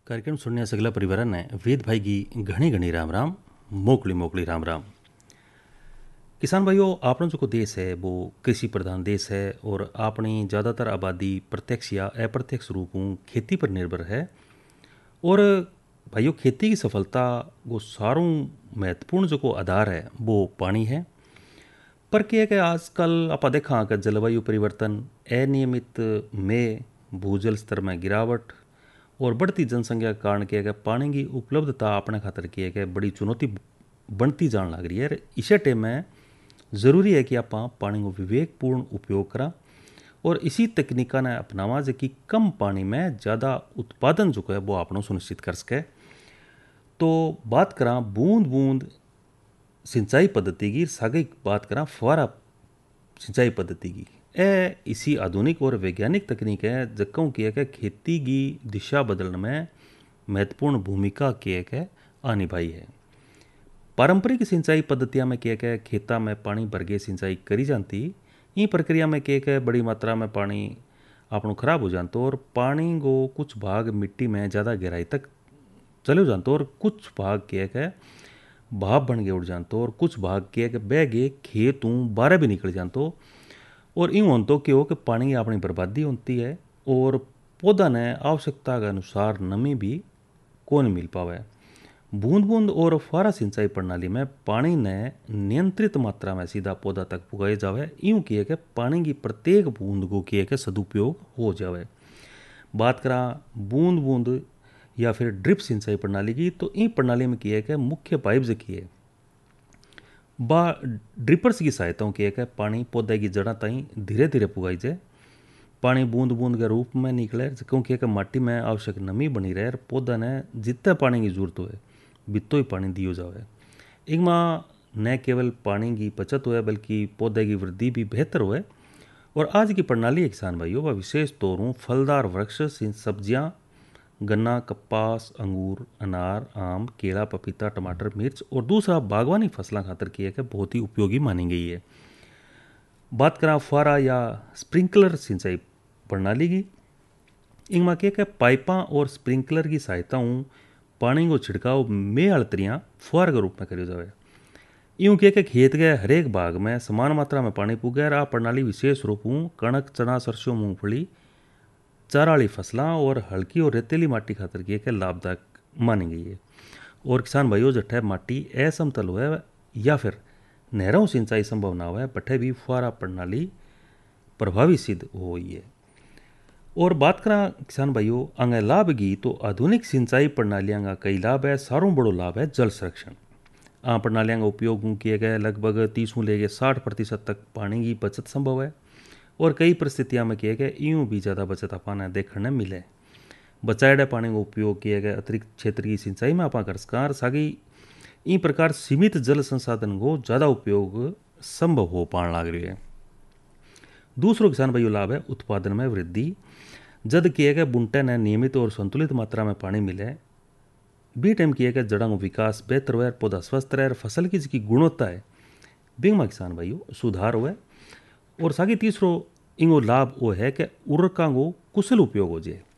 कार्यक्रम सुनने सगला परिवार ने वेद भाई की घनी घनी राम राम मोकली मोकली राम राम। किसान भाइयों, अपना जो देश है वो कृषि प्रधान देश है और अपनी ज़्यादातर आबादी प्रत्यक्ष या अप्रत्यक्ष रूप में खेती पर निर्भर है। और भाइयों, खेती की सफलता वो सारों महत्वपूर्ण जो आधार है वो पानी है। पर क्या है कि आजकल आप देखा कि जलवायु परिवर्तन, अनियमित में भूजल स्तर में गिरावट और बढ़ती जनसंख्या के कारण क्या है कि पानी की उपलब्धता अपने खातर की है कि बड़ी चुनौती बनती जान लग रही है। इसे टाइम में ज़रूरी है कि आप पानी को विवेकपूर्ण उपयोग करा और इसी तकनीका ने अपनावा जो कि कम पानी में ज़्यादा उत्पादन जो है वो आपनों सुनिश्चित कर सके। तो बात करा बूंद बूंद सिंचाई पद्धति की, सागे बात करा फुहारा सिंचाई पद्धति की। ए इसी आधुनिक और वैज्ञानिक तकनीक है जक्कों की है कि खेती की दिशा बदलने में महत्वपूर्ण भूमिका की है आ निभाई है। पारंपरिक सिंचाई पद्धतियां में क्या है खेता में पानी भर के सिंचाई करी जाती। ई प्रक्रिया में क्या है बड़ी मात्रा में पानी आपनो खराब हो जातो और पानी को कुछ भाग मिट्टी में ज़्यादा गहराई तक चले जातो और कुछ भाग क्या है भाप बन के उड़ जातो और कुछ भाग क्या है बह गए खेत बाहर भी निकल जातो। और यूँ हों तो क्या हो कि पानी की अपनी बर्बादी होती है और पौधा ने आवश्यकता के अनुसार नमी भी कौन मिल पावे। बूंद बूंद और फुहारा सिंचाई प्रणाली में पानी ने नियंत्रित मात्रा में सीधा पौधा तक पुगाए जावे। यूँ किए कि पानी की प्रत्येक बूंद को किए कि सदुपयोग हो जावे। बात करा बूंद बूंद या फिर ड्रिप सिंचाई प्रणाली की, तो इन प्रणाली में किए कि मुख्य पाइप जो किए बा ड्रिपर्स की सहायता की है पानी पौधे की जड़ा ताई धीरे धीरे पुगाई जाए। पानी बूंद बूंद के रूप में निकले क्योंकि माटी में आवश्यक नमी बनी रहे और पौधा ने जितना पानी की जरूरत हो बितो ही पानी दियो जाए। इनमें न केवल पानी की बचत हो बल्कि पौधे की वृद्धि भी बेहतर हो। और आज की प्रणाली किसान भाइयों वह विशेष तौर पर फलदार वृक्ष, सब्जियां, गन्ना, कपास, अंगूर, अनार, आम, केला, पपीता, टमाटर, मिर्च और दूसरा बागवानी फसलों खातर की है कि बहुत ही उपयोगी मानी गई है। बात करा फुहारा या स्प्रिंकलर सिंचाई प्रणाली की, इनमें क्या है पाइपां और स्प्रिंकलर की सहायता पानी को छिड़काव में अड़तरियाँ फुहार के रूप में करी जाए। यूँ क्या कि खेत के हरेक भाग में समान मात्रा में पानी पुगे। आ प्रणाली विशेष रूप कणक, चना, सरसों, मूंगफली, चाराली फसलां और हल्की और रेतीली माटी खातर की है लाभदायक मानी गई है। और किसान भाइयों जठे माटी असमतल हुए या फिर नहरों सिंचाई संभव ना हुआ बठे भी फुहारा प्रणाली प्रभावी सिद्ध हुई है। और बात करा किसान भाइयों आगे लाभ की, तो आधुनिक सिंचाई प्रणालियां का कई लाभ है। सारों बड़ो लाभ है जल संरक्षण। प्रणालियां का उपयोग किए गए लगभग 30 लेके 60% तक पानी की बचत संभव है। और कई परिस्थितियों में किए गए यूँ भी ज़्यादा बचत अपने देखने मिले। बचाए पानी का उपयोग किए गए अतिरिक्त क्षेत्र की सिंचाई में आप कर सकार सागी इन प्रकार सीमित जल संसाधन को ज़्यादा उपयोग संभव हो पाने लग रही है। दूसरो किसान भाइयों लाभ है उत्पादन में वृद्धि। जद किए गए बुंटे ने नियमित और संतुलित मात्रा में पानी मिले बी टाइम किए गए जड़ों का विकास बेहतर हुआ, पौधा स्वस्थ रहे, फसल की जिसकी गुणवत्ता है बिंग किसान भाइयों सुधार हुआ। और सागी तीसरो इंगो लाभ वो है कि उर्वरकों को कुशल उपयोग हो जाए।